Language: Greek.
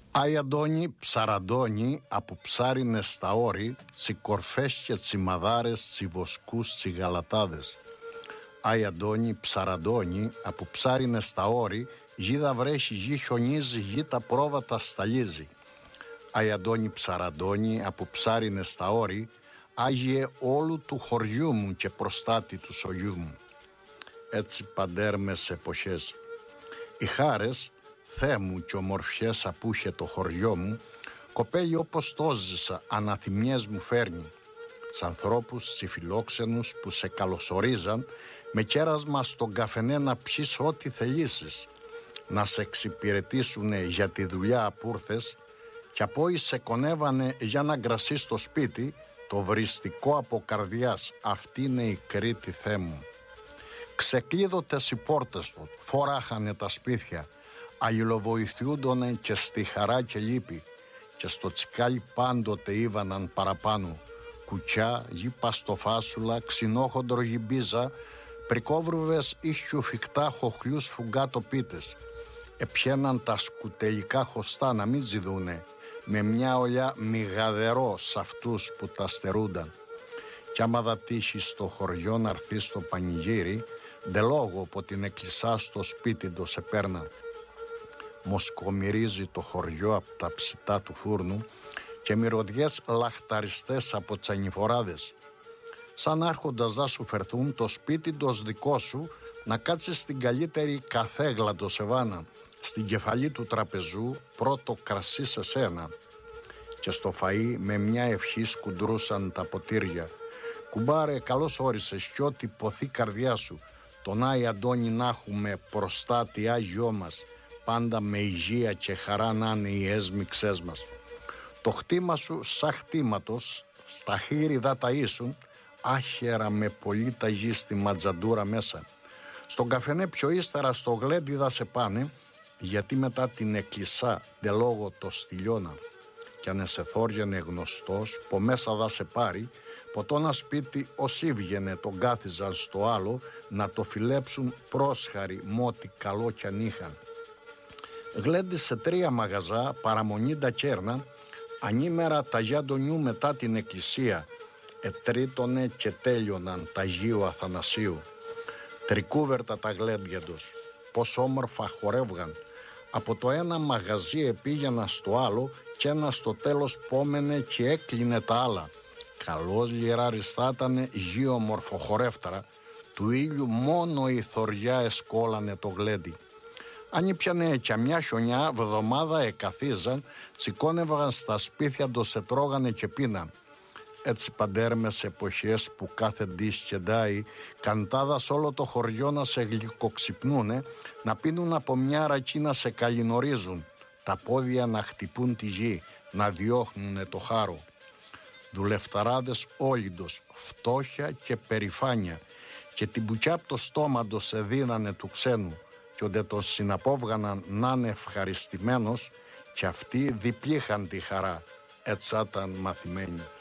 Άι Αντώνη ψαραντώνει από ψάρινες στα όρη, τσι κορφές και τσιμαδάρες, τσι βοσκούς, τσι γαλατάδες. Άι Αντώνη ψαραντώνει από ψάρινες στα όρη, γίδα βρέχει, γη χιονίζει, γη τα πρόβατα σταλίζει. Άι Αντώνη ψαραντώνει από ψάρινες στα όρη, άγιε όλου του χωριού μου και προστάτη του σογιού μου. Έτσι παντέρμες εποχές. Οι χάρες, Θεέ μου κι ομορφιές απούχε το χωριό μου, κοπέλι όπως το ζήσα αναθυμιές μου φέρνει. Σ' ανθρώπους τσιφιλόξενους που σε καλωσορίζαν, με κέρασμα στον καφενέ να πιείς ό,τι θελήσεις, να σε εξυπηρετήσουνε για τη δουλειά που ήρθες, κι απόι σε κονεύανε για να γκρασείς στο σπίτι, το βριστικό από καρδιάς, αυτή είναι η Κρήτη, Θεέ μου. Ξεκλείδωτες οι πόρτες του, φοράχανε τα σπίτια, αλληλοβοηθούντονε και στη χαρά και λύπη, και στο τσικάλι πάντοτε ήβαναν παραπάνω, κουτσιά, γη παστοφάσουλα, ξινόχοντρο γυμπίζα, πρικόβρουβες ίσιου φυκτά χοχλιούς φουγκάτο-πίτες. Επιέναν τα σκουτελικά χωστά να μην τζιδούνε, με μια ολιά μηγαδερό σ' αυτούς που τα στερούνταν. Κι άμα δα τύχει στο χωριό να έρθει στο πανηγύρι, δε λόγο που την εκκλησά στο σπίτι το σε πέρνα. Μοσκομυρίζει το χωριό από τα ψητά του φούρνου και μυρωδιές λαχταριστές από τσανιφοράδες. Σαν άρχοντας θα σου φερθούν το σπίτι το δικό σου να κάτσεις στην καλύτερη καθέγλα το σεβάνα, στην κεφαλή του τραπεζού πρώτο κρασί σε σένα. Και στο φαΐ με μια ευχή σκουντρούσαν τα ποτήρια. Κουμπάρε, καλώς όρισες κι ό,τι ποθεί καρδιά σου, τον Άι Αντώνη να έχουμε προστάτη Άγιό μας, πάντα με υγεία και χαρά να είναι οι έσμιξές μας. Το χτήμα σου σαν χτήματος, στα χείλη δα ταΐσουν, άχερα με πολύ ταγί στη ματζαντούρα μέσα. Στον καφενέ πιο ύστερα στο γλέντι δα σε πάνε, γιατί μετά την εκκλησά δε λόγω το στυλιώνα. Κι αν σε θόριανε γνωστός, που μέσα δα σε πάρει, ποτό ένα σπίτι όσοι βγαινε τον κάθιζαν στο άλλο, να το φιλέψουν πρόσχαροι μότι καλό κι αν είχαν. Γλέντι σε 3 μαγαζά, παραμονή τα κέρνα, ανήμερα τα γιάντονιού μετά την εκκλησία, ετρίτωνε και τέλειωναν τα Αγίου Αθανασίου. Τρικούβερτα τα γλέντια τους, πως όμορφα χορεύγαν. Από το ένα μαγαζί επήγαινα στο άλλο και ένα στο τέλος πόμενε και έκλεινε τα άλλα. Καλώς λιεράριστάτανε γη ομορφοχορεύταρα, του ήλιου μόνο η θωριά εσκόλανε το γλέντι. Αν ήπιανε και μια χιονιά βδομάδα εκαθίζαν, τσικώνευαν στα σπίτια το σε τρώγανε και πίναν. Έτσι παντέρμες εποχές που κάθε ντύς και ντάι, καντάδα σ' όλο το χωριό να σε γλυκοξυπνούνε, να πίνουν από μια ρακή να σε καληνορίζουν, τα πόδια να χτυπούν τη γη, να διώχνουνε το χάρο. Δουλευταράδες όλυντος, φτώχεια και περηφάνεια, και την μπουκιά από το στόμα το σε δίνανε του ξένου, κι όντε τον συναπόβγαναν να είναι ευχαριστημένος, κι αυτοί διπλήχαν τη χαρά, έτσι ήταν μαθημένοι.